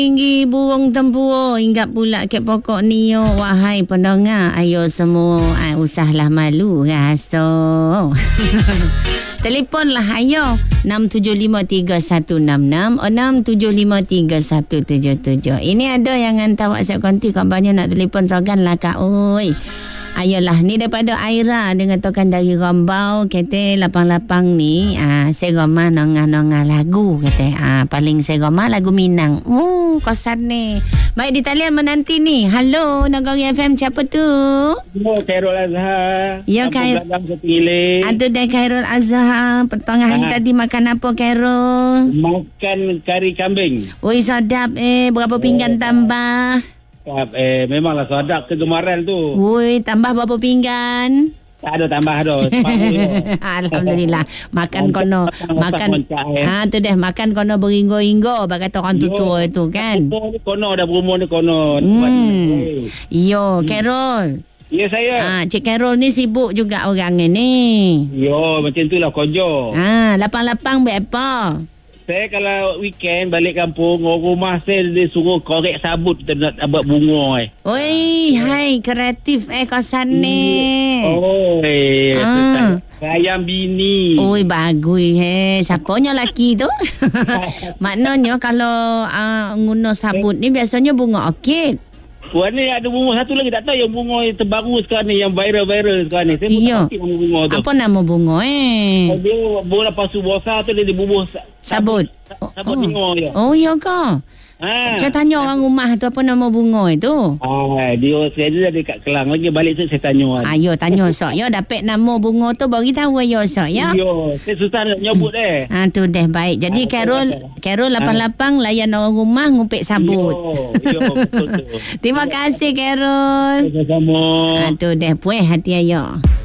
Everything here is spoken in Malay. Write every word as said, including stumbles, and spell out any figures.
Tinggi burung tempur hinggap pula ke pokok nio. Wahai pendengar, ayo semua ay, usahlah malu rasa. Telefonlah ayo enam tujuh lima tiga satu enam enam enam tujuh lima tiga satu tujuh tujuh. Ini ada yang hantar WhatsApp konti kabarnya nak telefon sogan lah kak oi. Ayolah, ni daripada Aira dengan tokan dari Rombau kata lapang-lapang ni ah seroma nongah-nongah lagu kata ah paling seroma lagu Minang. Oh, kosan ni. Baik, di talian menanti ni. Halo, Nagari F M, siapa tu? Hello, Khairul Azhar. Ya, Khairul. Ada dah Khairul Azhar. Petang hari ha. Tadi makan apa, Khairul? Makan kari kambing. Oi, sedap eh. Berapa pinggan oh. tambah? Eh, memanglah sedap kegemaran tu. Woi, tambah berapa pinggan? Tak ada tambah dah. Alhamdulillah. Makan kono, makan. Ha tu deh, makan kono beringgo-inggo bagi kata orang tutua itu kan. Kono dah berumur ni kono. Hmm. Yo, Carol. Ya saya. Ah, Cik Carol ni sibuk juga orang ni. Yo, macam itulah kerja. Ah, lapang-lapang buat apa? Saya kalau weekend balik kampung, orang rumah saya dia suruh korek sabut kita nak buat bunga eh. Oi, hai kreatif eh kosan ni. Oi, ah. Sayang bini. Oi, bagus he. Siapanya laki tu? Maknanya kalau uh, guna sabut ni biasanya bunga orkid. Wah, ni ada bunga satu lagi tak tahu yang bunga yang terbaru sekarang ni, yang viral-viral sekarang ni. Saya pun tak nama bunga tu. Apa nama bunga eh? Dia bola pasu bosa tu dia dibubuh sabut. Sabut bunga oh. je. Oh, ya ke? Ha. Saya tanya orang rumah tu apa nama bunga itu. Ah, dia saya dia dekat Kelang lagi balik tu saya tanya. Ayo tanya sok ya dapat nama bunga tu bagi tahu ya sok ya. Yo, saya susah nak nyebut eh. Ah tu deh baik. Jadi ha, Carol Carol lapang-lapang layan orang rumah ngumpik sabut. Yo, yo betul tu. Terima kasih Carol. Sama-sama. Ah tu deh puas hati ayo.